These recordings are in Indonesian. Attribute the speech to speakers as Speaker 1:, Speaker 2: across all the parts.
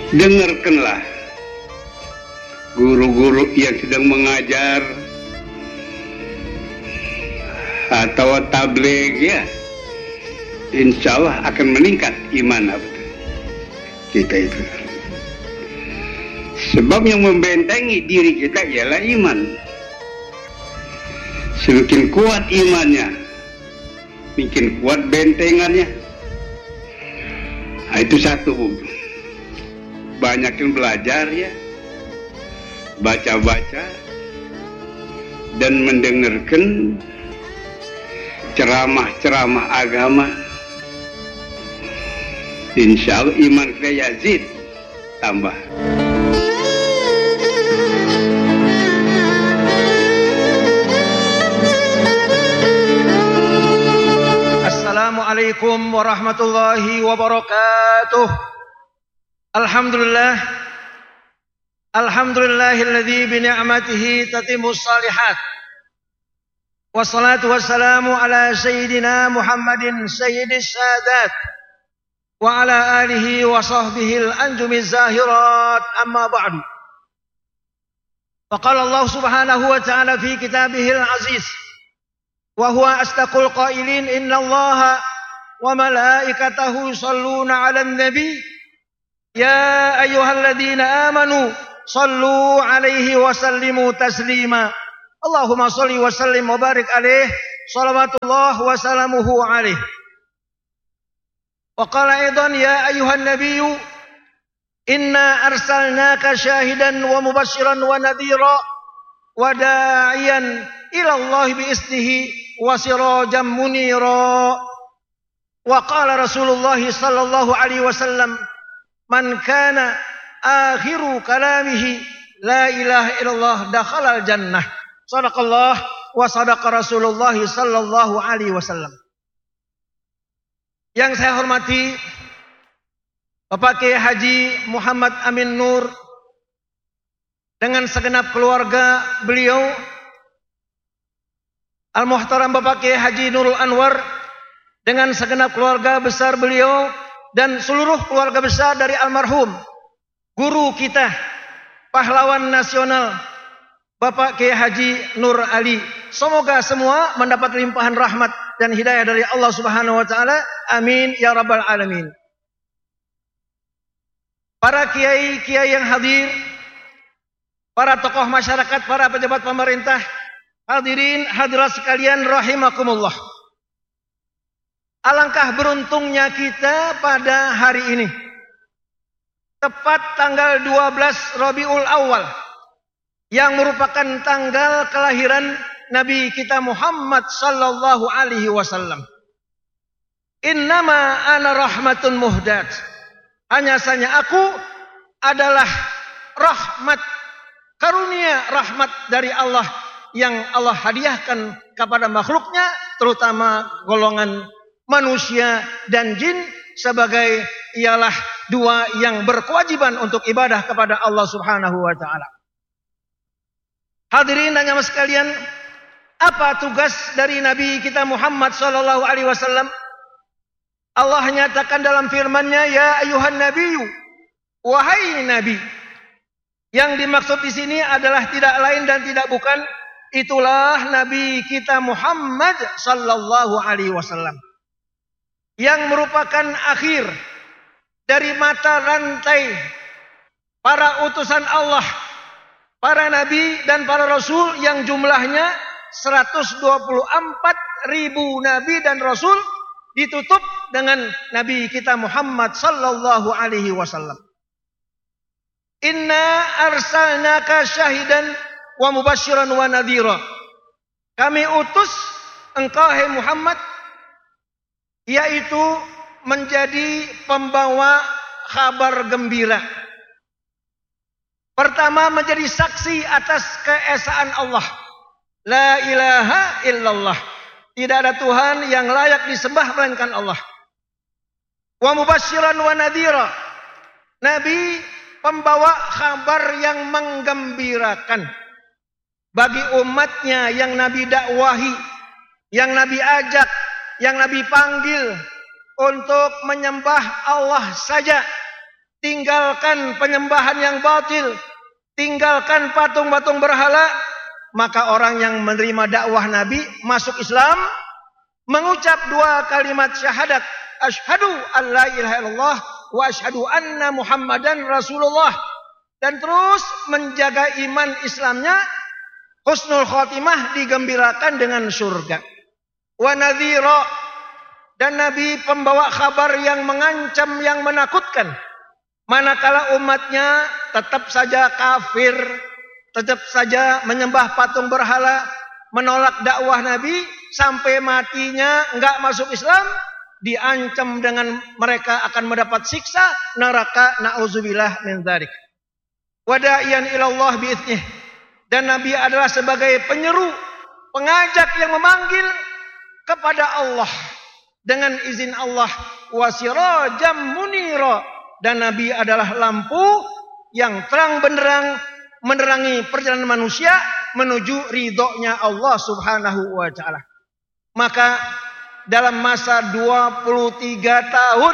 Speaker 1: dengarkanlah guru-guru yang sedang mengajar atau tabligh, ya, insya Allah akan meningkat iman kita itu. Sebab yang membentengi diri kita ialah iman. Semakin kuat imannya, makin kuat bentengannya. Nah, itu satu. Banyakin belajar, ya, baca-baca dan mendengarkan ceramah-ceramah agama. Insya Allah iman kita yazid, tambah.
Speaker 2: Assalamualaikum warahmatullahi wabarakatuh. Alhamdulillah, alhamdulillahilladzi bi ni'matihi tatimmus shalihat. Wassalatu wassalamu ala sayyidina Muhammadin sayyidis sadat wa ala alihi wa sahbihi al-anjumiz zahirat, amma ba'du. Faqala Allah subhanahu wa ta'ala fi kitabihil aziz wa huwa astaqul qailin innallaha wa malaikatahu yusalluna 'alan nabi ya ayyuhalladzina amanu sallu 'alaihi wa sallimu taslima. Allahumma shalli wa sallim wa barik alaihi salawatullah wa salamuhu alaihi. Wa qala aidan ya ayyuhan nabiyyu inna arsalnaka syahidan wa mubasysyiran wa nadhira wa da'iyan ila Allah bi isnihi wa sirajan munira. Wa qala Rasulullah sallallahu alaihi wasallam man kana akhiru kalamihi la ilaha illallah dakhalal jannah. Sadaqallah wa sadaqa Rasulullah sallallahu alaihi wasallam. Yang saya hormati Bapak Kiai Haji Muhammad Amin Nur dengan segenap keluarga beliau, Al-Muhtaram Bapak Kiai Haji Nurul Anwar dengan segenap keluarga besar beliau dan seluruh keluarga besar dari almarhum guru kita, pahlawan nasional Bapak Kiai Haji Nur Ali. Semoga semua mendapat limpahan rahmat dan hidayah dari Allah Subhanahu wa taala. Amin ya rabbal alamin. Para kiai-kiai yang hadir, para tokoh masyarakat, para pejabat pemerintah, hadirin hadirat sekalian rahimakumullah. Alangkah beruntungnya kita pada hari ini. Tepat tanggal 12 Rabiul Awal yang merupakan tanggal kelahiran Nabi kita Muhammad sallallahu alaihi wasallam. Innama ana rahmatun muhdat. Hanya saja aku adalah rahmat, karunia rahmat dari Allah yang Allah hadiahkan kepada makhluknya, terutama golongan manusia dan jin, sebagai ialah dua yang berkewajiban untuk ibadah kepada Allah Subhanahu wa taala. Hadirin dan jamaah sekalian, apa tugas dari Nabi kita Muhammad sallallahu alaihi wasallam? Allah nyatakan dalam firman-Nya, ya ayuhan nabiyyu, wahai nabi. Yang dimaksud di sini adalah tidak lain dan tidak bukan, itulah Nabi kita Muhammad sallallahu alaihi wasallam yang merupakan akhir dari mata rantai para utusan Allah, para nabi dan para rasul yang jumlahnya 124.000 nabi dan rasul, ditutup dengan Nabi kita Muhammad sallallahu alaihi wasallam. Inna arsalnaka syahidan wa mubasysyiran wa nadhira. Kami utus engkau hai Muhammad, yaitu menjadi pembawa kabar gembira. Pertama, menjadi saksi atas keesaan Allah. La ilaha illallah. Tidak ada Tuhan yang layak disembah melainkan Allah. Wa mubasysyiran wa nadhira. Nabi pembawa kabar yang menggembirakan bagi umatnya yang Nabi dakwahi, yang Nabi ajak, yang Nabi panggil untuk menyembah Allah saja, tinggalkan penyembahan yang batil, tinggalkan patung-patung berhala, maka orang yang menerima dakwah Nabi masuk Islam, mengucap 2 kalimat syahadat, asyhadu an la ilaha illallah wa asyhadu anna Muhammadan Rasulullah, dan terus menjaga iman Islamnya, husnul khotimah, digembirakan dengan surga. Wa nadhira, dan Nabi pembawa kabar yang mengancam, yang menakutkan. Manakala umatnya tetap saja kafir, tetap saja menyembah patung berhala, menolak dakwah Nabi, sampai matinya enggak masuk Islam, diancam dengan mereka akan mendapat siksa neraka, na'udzubillah min dzalik. Wada'iyan ilallah bi'idnih, dan Nabi adalah sebagai penyeru, pengajak yang memanggil kepada Allah dengan izin Allah. Wasirajam munira, dan Nabi adalah lampu yang terang benderang menerangi perjalanan manusia menuju ridhonya Allah subhanahu wa ta'ala. Maka dalam masa 23 tahun,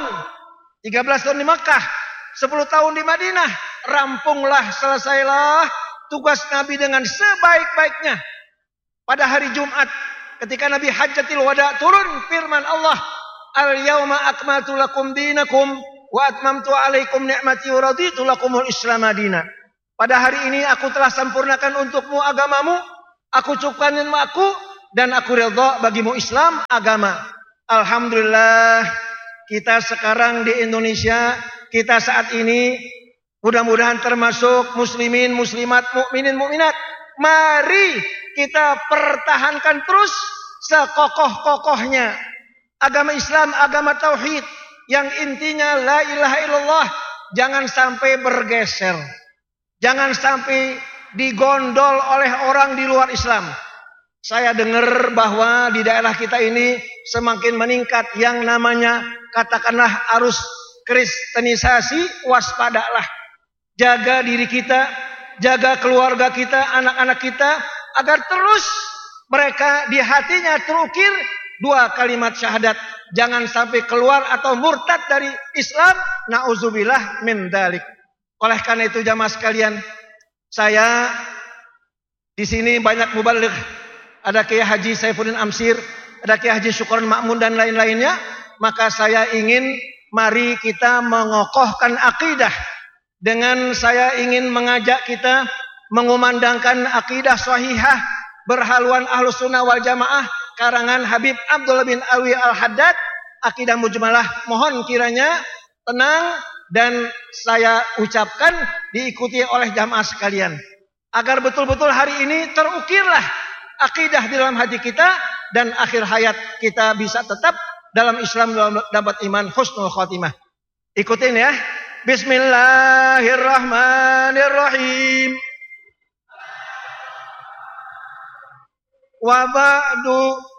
Speaker 2: 13 tahun di Makkah, 10 tahun di Madinah, rampunglah, selesailah tugas Nabi dengan sebaik-baiknya. Pada hari Jumat, ketika Nabi Hajjatul Wada, turun firman Allah, al-yawma akmaltu lakum dinakum wa atmamtu alaikum ni'mati wa raditu lakumul Islam madina. Pada hari ini aku telah sempurnakan untukmu agamamu, aku cukupkan aku, dan aku ridha bagimu Islam agama. Alhamdulillah, kita sekarang di Indonesia, kita saat ini mudah-mudahan termasuk muslimin, muslimat, mukminin, mukminat. Mari kita pertahankan terus sekokoh-kokohnya agama Islam, agama tauhid, yang intinya la ilaha illallah. Jangan sampai bergeser, jangan sampai digondol oleh orang di luar Islam. Saya dengar bahwa di daerah kita ini semakin meningkat yang namanya, katakanlah, arus kristenisasi. Waspadalah, jaga diri kita, jaga keluarga kita, anak-anak kita, agar terus mereka di hatinya terukir 2 kalimat syahadat. Jangan sampai keluar atau murtad dari Islam, na'udzubillah min dzalik. Oleh karena itu jamaah sekalian, saya di sini banyak mubaligh. Ada Kiai Haji Saifuddin Amsir, ada Kiai Haji Syukron Ma'mun, dan lain-lainnya. Maka saya ingin, mari kita mengokohkan akidah. Dengan saya ingin mengajak kita mengumandangkan akidah sahihah berhaluan Ahlus Sunnah wal Jamaah karangan Habib Abdullah bin Alwi Al-Haddad, akidah mujmalah. Mohon kiranya tenang dan saya ucapkan diikuti oleh jamaah sekalian, agar betul-betul hari ini terukirlah akidah di dalam hati kita, dan akhir hayat kita bisa tetap dalam Islam, dapat iman, husnul khotimah. Ikutin ya. Bismillahirrahmanirrahim. Wa ba'du